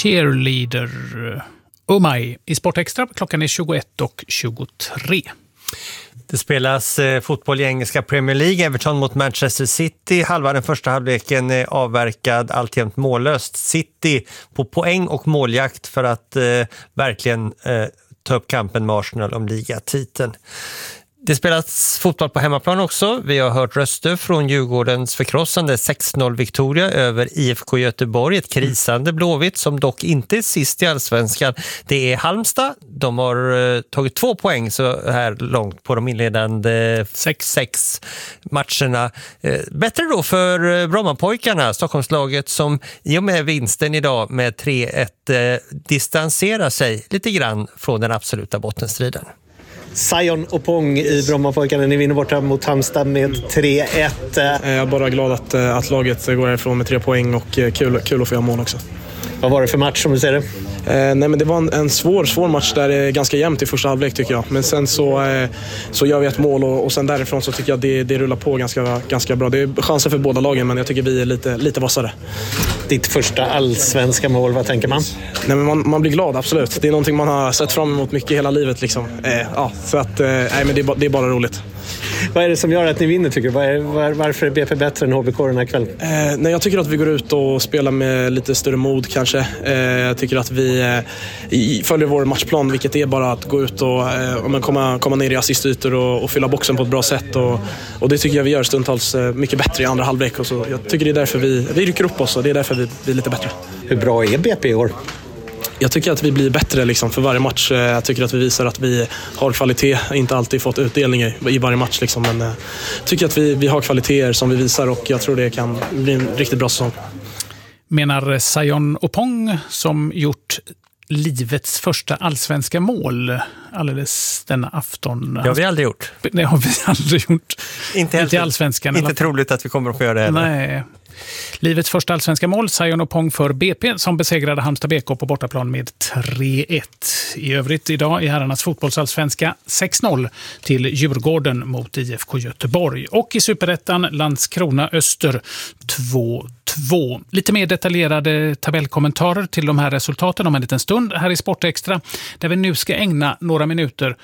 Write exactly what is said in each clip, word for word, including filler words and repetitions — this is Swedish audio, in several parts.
Cheerleader. Oh my. I Sportextra, klockan är tjugoett och tjugotre. Det spelas eh, fotboll i engelska Premier League. Everton mot Manchester City. Halva den första halvleken är avverkad, alltjämt mållöst. City på poäng och måljakt för att eh, verkligen eh, ta upp kampen med Arsenal om ligatiteln. Det spelas fotboll på hemmaplan också. Vi har hört röster från Djurgårdens förkrossande sex noll-viktoria över I F K Göteborg. Ett krisande Blåvitt som dock inte är sist i allsvenskan. Det är Halmstad. De har uh, tagit två poäng så här långt på de inledande sex, sex matcherna. Uh, bättre då för uh, Brommapojkarna, Stockholmslaget, som i och med vinsten idag med tre ett uh, distanserar sig lite grann från den absoluta bottenstriden. Sion Opong i Brommapojkarna. Ni vinner borta mot Halmstad med tre ett. Jag är bara glad att, att laget går härifrån med tre poäng och kul, kul att få göra mål också. Vad var det för match som du ser det? Eh, nej men det var en, en svår, svår match där det är ganska jämnt i första halvlek tycker jag. Men sen så, eh, så gör vi ett mål och, och sen därifrån så tycker jag det, det rullar på ganska, ganska bra. Det är chanser för båda lagen men jag tycker vi är lite, lite vassare. Ditt första allsvenska mål, vad tänker man? Nej men man, man blir glad, absolut. Det är någonting man har sett fram emot mycket hela livet liksom. Eh, ja, så att, eh, nej men det är, det är bara roligt. Vad är det som gör att ni vinner tycker du? Var är, var, varför är B P bättre än H B K den här kvällen? Eh, nej, jag tycker att vi går ut och spelar med lite större mod kanske. Eh, jag tycker att vi eh, följer vår matchplan, vilket är bara att gå ut och eh, komma, komma ner i assistytor och, och fylla boxen på ett bra sätt. Och, och det tycker jag vi gör stundtals eh, mycket bättre i andra halvlek. Och så. Jag tycker det är därför vi, vi rycker upp oss och det är därför vi blir lite bättre. Hur bra är B P i år? Jag tycker att vi blir bättre liksom, för varje match. Jag tycker att vi visar att vi har kvalitet. Inte alltid fått utdelning i, i varje match. Liksom, men jag tycker att vi, vi har kvaliteter som vi visar och jag tror det kan bli en riktigt bra säsong. Menar Sion Opong som gjort livets första allsvenska mål alldeles denna afton. Det har vi aldrig gjort. Det har vi aldrig gjort. Inte, inte i allsvenskan. Inte troligt att vi kommer att få göra det heller. Nej. Livets första allsvenska mål, Sion Opong för B P som besegrade Halmstad B K på bortaplan med tre ett. I övrigt idag i herrarnas fotbollsallsvenska sex noll till Djurgården mot I F K Göteborg. Och i Superettan Landskrona Öster två två. Lite mer detaljerade tabellkommentarer till de här resultaten om en liten stund här i Sportextra, där vi nu ska ägna några minuter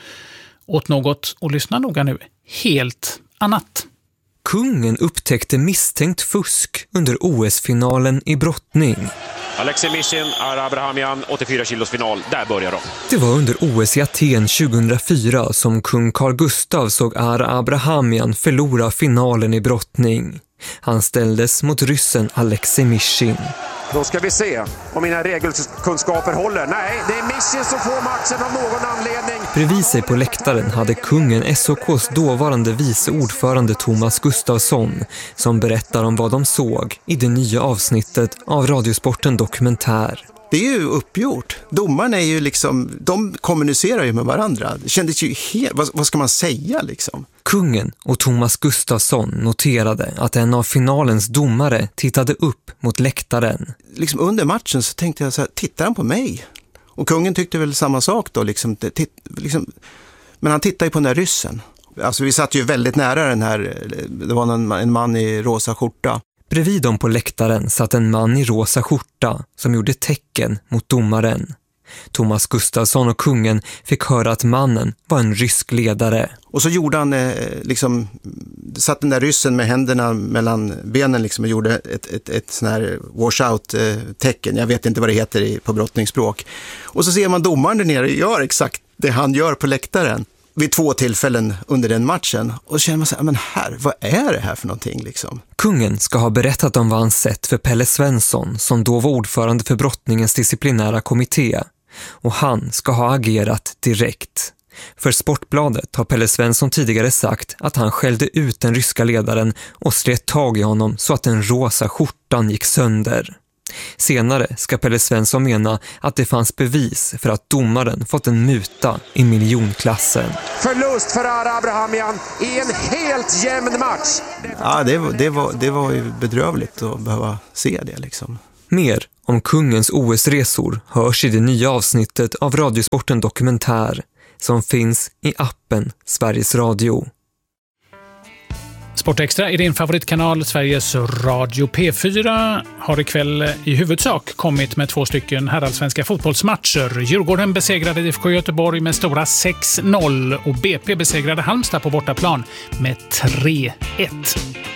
åt något, och lyssna noga nu, helt annat. Kungen upptäckte misstänkt fusk under O S-finalen i brottning. Alexei Mishin, Ara Abrahamian, åttiofyra kilos final. Där börjar de. Det var under O S i Aten tjugohundrafyra som kung Carl Gustaf såg Ara Abrahamian förlora finalen i brottning. Han ställdes mot ryssen Alexei Mishin. Då ska vi se om mina regelkunskaper håller. Nej, det är Mishin som får matchen av någon anledning. Bredvid sig på läktaren hade kungen S O K:s dåvarande vice ordförande Thomas Gustafsson som berättar om vad de såg i det nya avsnittet av Radiosporten Dokumentär. Det är ju uppgjort. Domarna är ju liksom, de kommunicerar ju med varandra. Det kändes ju helt, vad, vad ska man säga liksom? Kungen och Thomas Gustafsson noterade att en av finalens domare tittade upp mot läktaren. Liksom under matchen så tänkte jag så här, tittar han på mig? Och kungen tyckte väl samma sak då, liksom, titt, liksom, men han tittade ju på den där ryssen. Alltså vi satt ju väldigt nära den här, det var en, en man i rosa skjorta. Bredvid dem på läktaren satt en man i rosa skjorta som gjorde tecken mot domaren. Thomas Gustafsson och kungen fick höra att mannen var en rysk ledare. Och så gjorde han eh, liksom, satt den där ryssen med händerna mellan benen liksom, och gjorde ett, ett, ett sån här washout-tecken. Jag vet inte vad det heter i, på brottningsspråk. Och så ser man domaren där nere gör exakt det han gör på läktaren vid två tillfällen under den matchen. Och så känner man så här, men här, vad är det här för någonting liksom? Kungen ska ha berättat om vad han sett för Pelle Svensson som då var ordförande för brottningens disciplinära kommitté. Och han ska ha agerat direkt. För Sportbladet har Pelle Svensson tidigare sagt att han skällde ut den ryska ledaren och slet tag i honom så att den rosa skjortan gick sönder. Senare ska Pelle Svensson mena att det fanns bevis för att domaren fått en muta i miljonklassen. Förlust för Ara Abrahamian i en helt jämn match. Ja, det var, det var, det var ju bedrövligt att behöva se det liksom. Mer om kungens O S-resor hörs i det nya avsnittet av Radiosporten Dokumentär som finns i appen Sveriges Radio. Sportextra i din favoritkanal Sveriges Radio P fyra har ikväll i huvudsak kommit med två stycken herrallsvenska fotbollsmatcher. Djurgården besegrade I F K Göteborg med stora sex noll och B P besegrade Halmstad på bortaplan med tre ett.